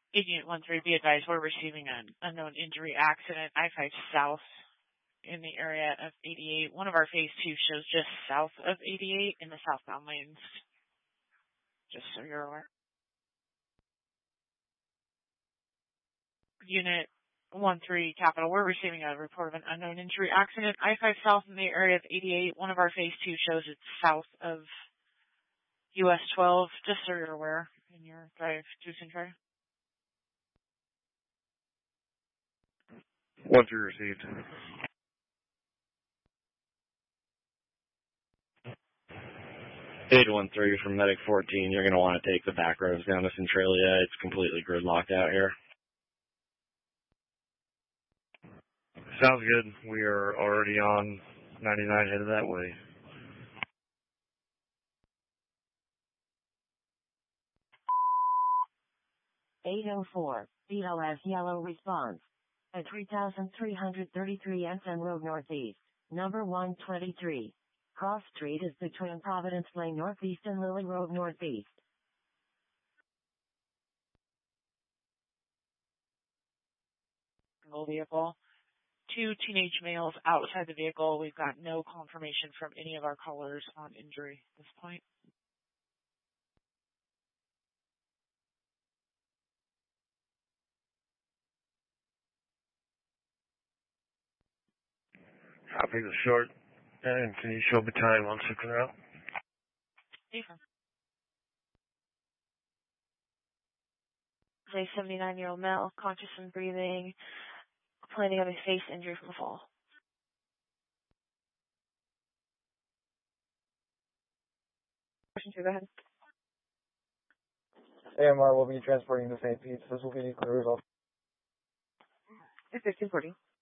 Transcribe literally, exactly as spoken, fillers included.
Agent one three, be advised, we're receiving an unknown injury accident, I five South in the area of eighty-eight. One of our phase two shows just south of eighty-eight in the southbound lanes, just so you're aware. Unit one three Capital, we're receiving a report of an unknown injury accident, I five South in the area of eighty-eight. One of our phase two shows it's south of U S twelve, just so you're aware in your drive to Centralia. one three received. eight one three from Medic fourteen, you're going to want to take the back roads down to Centralia. It's completely gridlocked out here. Sounds good. We are already on ninety-nine headed that way. eight oh four, B L S yellow response. At three thousand three hundred thirty-three Ensign Road Northeast, number one twenty-three. Cross Street is between Providence Lane Northeast and Lily Road Northeast. Vehicle. Two teenage males outside the vehicle. We've got no confirmation from any of our callers on injury at this point. Copy the short. And can you show battalion one six out? A seventy-nine-year-old male, conscious and breathing, complaining of a face injury from the fall. Question two, go ahead. A M R will be transporting to Saint Pete's. This will be clear off. fifteen forty.